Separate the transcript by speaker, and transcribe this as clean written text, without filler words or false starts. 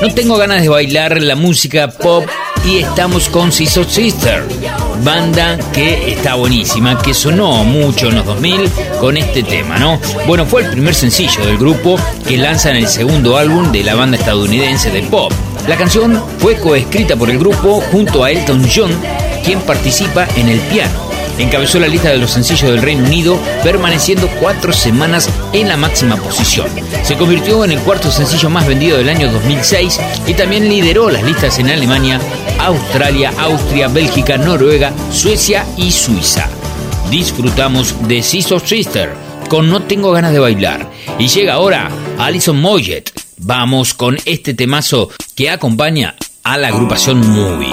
Speaker 1: No tengo ganas de bailar la música pop y estamos con Scissor Sister, banda que está buenísima, que sonó mucho en los 2000 con este tema, ¿no? Bueno, fue el primer sencillo del grupo que lanzan el segundo álbum de la banda estadounidense de pop. La canción fue coescrita por el grupo junto a Elton John, quien participa en el piano. Encabezó la lista de los sencillos del Reino Unido, permaneciendo 4 semanas en la máxima posición. Se convirtió en el cuarto sencillo más vendido del año 2006 y también lideró las listas en Alemania, Australia, Austria, Bélgica, Noruega, Suecia y Suiza. Disfrutamos de Scissor Sister con No Tengo Ganas de Bailar. Y llega ahora Alison Moyet. Vamos con este temazo que acompaña a la agrupación Movie.